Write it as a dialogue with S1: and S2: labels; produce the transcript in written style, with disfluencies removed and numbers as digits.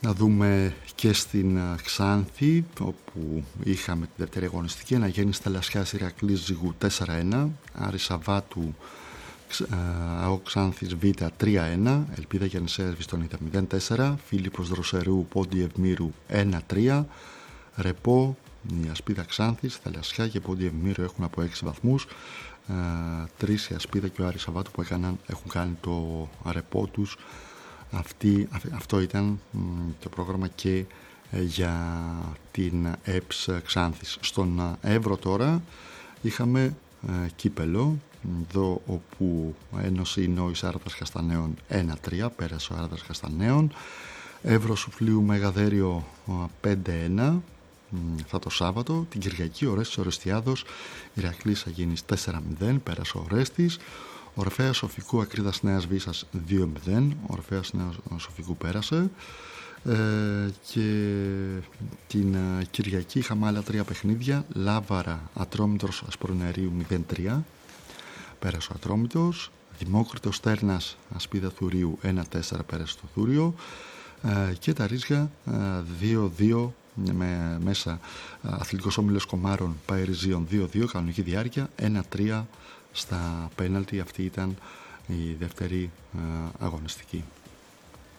S1: Να δούμε και στην Ξάνθη, όπου είχαμε τη δεύτερη αγωνιστική, Αναγέννης Θαλασσιάς Ηρακλής Ζυγού 4-1, Άρης Σαββάτου ΑΟ Ξάνθης Β 3-1, Ελπίδα Γεννησέας Βιστονίδα 0-4, Φίλιππος Δροσερού Πόντι Ευμύρου 1-3, Ρεπό, η Ασπίδα Ξάνθης, Θαλασσιά και Πόντι Ευμύρου έχουν από 6 βαθμούς, 3 η Ασπίδα και ο Άρης Σαββάτου που έχουν κάνει το ρεπό τους. Αυτό ήταν το πρόγραμμα και για την ΕΠΣ Ξάνθης. Στον Εύρο τώρα είχαμε κύπελο, εδώ όπου ένωσε η Νόης Άρδας Καστανέων 1-3, πέρασε ο Άρδας Καστανέων. Εύρο Σουφλίου Μεγαδέριο 5-1 θα το Σάββατο. Την Κυριακή Ορέστης Ορεστιάδος Ηρακλής Αγίνης 4-0, πέρασε ο Ορέστης. Ορφέας Σοφικού Ακρίδας Νέας Βίσας 2-0, Ορφέας Νέας Σοφικού πέρασε. Και την Κυριακή είχαμε άλλα 3 παιχνίδια. Λάβαρα Ατρόμητος Ασπρονερίου 0-3, πέρασε ο Ατρόμητος. Δημόκριτος Στέρνας Ασπίδα Θουρίου 1-4, πέρασε το Θούριο. Και τα Ρίζια 2-2 με μέσα. Αθλητικός Όμιλος Κομάρων Παεριζίων 2-2, κανονική διάρκεια 1-3 στα πέναλτι. Αυτή ήταν η δεύτερη αγωνιστική.